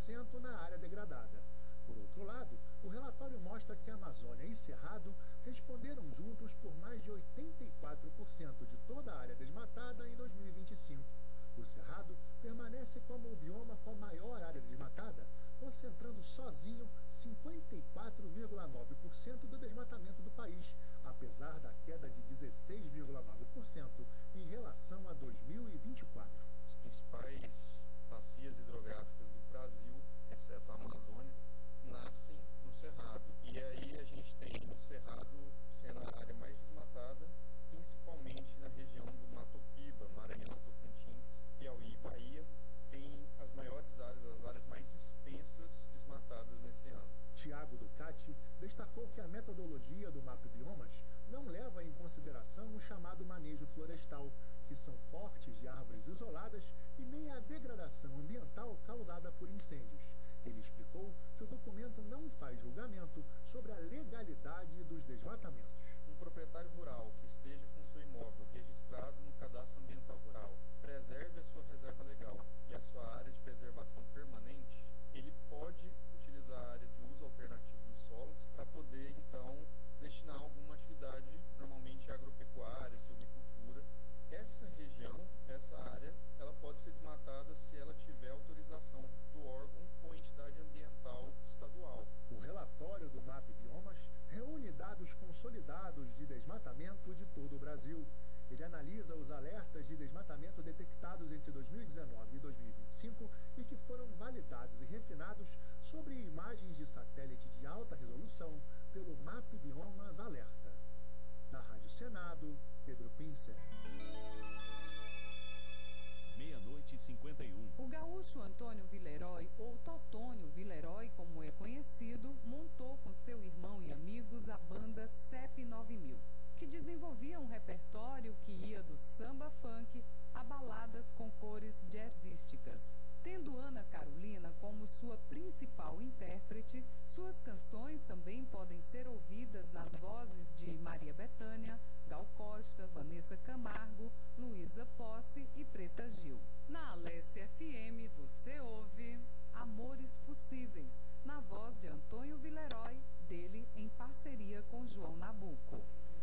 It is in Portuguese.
40% na área degradada. Por outro lado, o relatório mostra que a Amazônia e Cerrado responderam juntos por mais de 84% de toda a área desmatada em 2025. O Cerrado permanece como o bioma com a maior área desmatada, concentrando sozinho 54,9% do desmatamento do país, apesar da queda de 16,9% em relação a 2024. As principais bacias hidrográficas do Brasil, exceto a Amazônia, nascem no Cerrado. E aí a gente tem o Cerrado sendo a área mais desmatada, principalmente na região do Mato Piba, Maranhão, Tocantins, Piauí e Bahia, tem as maiores áreas, as áreas mais extensas desmatadas nesse ano. Tiago Ducati destacou que a metodologia do MapBiomas não leva em consideração o chamado manejo florestal, que são cortes de árvores isoladas, e nem a degradação ambiental causada por incêndios. Ele explicou que o documento não faz julgamento sobre a legalidade dos desmatamentos. Um proprietário rural que esteja com seu imóvel registrado no Cadastro Ambiental Rural, preserve a sua reserva legal e a sua área de preservação permanente, ele pode utilizar a área de uso alternativo dos solos para poder, então, destinar alguma atividade, normalmente agropecuária, silvicultura. Essa região, essa área, ela pode ser desmatada se ela tiver autorização do órgão ou entidade ambiental estadual. O relatório do MapBiomas reúne dados consolidados de desmatamento de todo o Brasil. Ele analisa os alertas de desmatamento detectados entre 2019 e 2025 e que foram validados e refinados sobre imagens de satélite de alta resolução pelo MapBiomas Alerta. Da Rádio Senado, Pedro Pincer. 00:51. O gaúcho Antônio Villeroy, ou Totônio Villeroy, como é conhecido, montou com seu irmão e amigos a banda CEP 9000, que desenvolvia um repertório que ia do samba funk a baladas com cores jazzísticas. Tendo Ana Carolina como sua principal intérprete, suas canções também podem ser ouvidas nas vozes de Maria Bethânia, Gal Costa, Vanessa Camargo, Luísa Posse e Preta Gil. Na Alessia FM você ouve Amor